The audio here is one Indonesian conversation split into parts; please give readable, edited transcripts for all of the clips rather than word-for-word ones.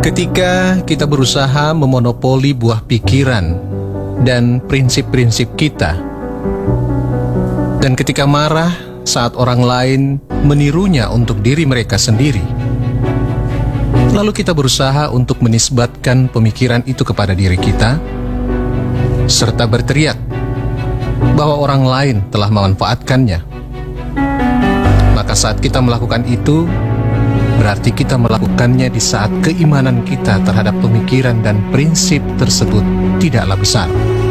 Ketika kita berusaha memonopoli buah pikiran dan prinsip-prinsip kita, dan ketika marah saat orang lain menirunya untuk diri mereka sendiri, lalu kita berusaha untuk menisbatkan pemikiran itu kepada diri kita, serta berteriak bahwa orang lain telah memanfaatkannya. Maka saat kita melakukan itu, berarti kita melakukannya di saat keimanan kita terhadap pemikiran dan prinsip tersebut tidaklah besar.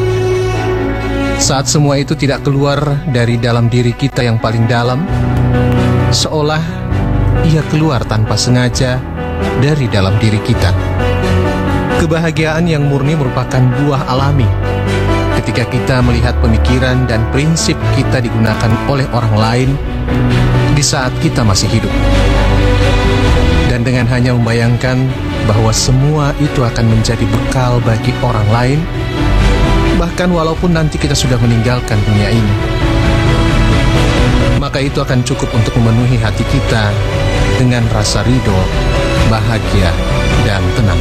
Saat semua itu tidak keluar dari dalam diri kita yang paling dalam, seolah ia keluar tanpa sengaja dari dalam diri kita. Kebahagiaan yang murni merupakan buah alami ketika kita melihat pemikiran dan prinsip kita digunakan oleh orang lain di saat kita masih hidup. Dan dengan hanya membayangkan bahwa semua itu akan menjadi bekal bagi orang lain, bahkan walaupun nanti kita sudah meninggalkan dunia ini, maka itu akan cukup untuk memenuhi hati kita dengan rasa ridho, bahagia, dan tenang.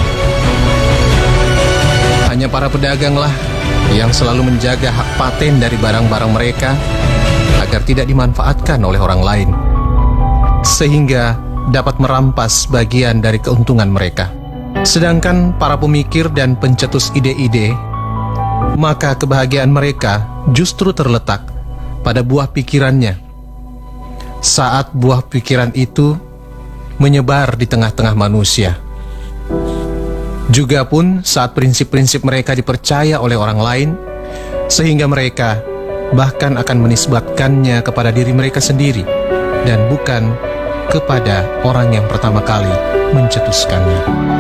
Hanya para pedaganglah yang selalu menjaga hak paten dari barang-barang mereka agar tidak dimanfaatkan oleh orang lain, sehingga dapat merampas bagian dari keuntungan mereka. Sedangkan para pemikir dan pencetus ide-ide, maka kebahagiaan mereka justru terletak pada buah pikirannya. Saat buah pikiran itu menyebar di tengah-tengah manusia, juga pun saat prinsip-prinsip mereka dipercaya oleh orang lain, sehingga mereka bahkan akan menisbatkannya kepada diri mereka sendiri dan bukan kepada orang yang pertama kali mencetuskannya.